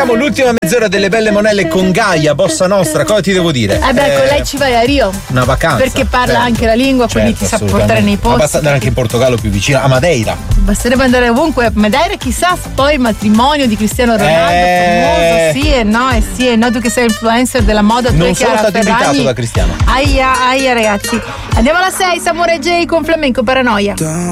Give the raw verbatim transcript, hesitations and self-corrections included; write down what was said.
Chiudiamo l'ultima mezz'ora delle belle monelle con Gaia, Bossa Nostra. Cosa ti devo dire? Eh beh, eh, con lei ci vai a Rio. Una vacanza. Perché parla Beh, anche la lingua, certo, quindi ti sa portare nei posti. Ma basta andare anche in Portogallo più vicino, a Madeira. Basterebbe andare ovunque. Madeira, chissà, poi il matrimonio di Cristiano Ronaldo, eh... famoso, sì e no, e sì e no, tu che sei influencer della moda, tu non e sono Chiara stato Ferragni. invitato da Cristiano. Aia, aia ragazzi. Andiamo alla sei, Samurai J con Flamenco Paranoia.